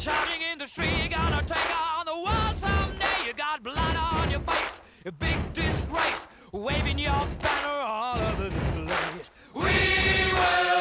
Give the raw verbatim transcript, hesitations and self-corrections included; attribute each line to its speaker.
Speaker 1: Shouting in the street, you're gonna take on the world someday. You got blood on your face, a big disgrace, waving your banner all over the place. We will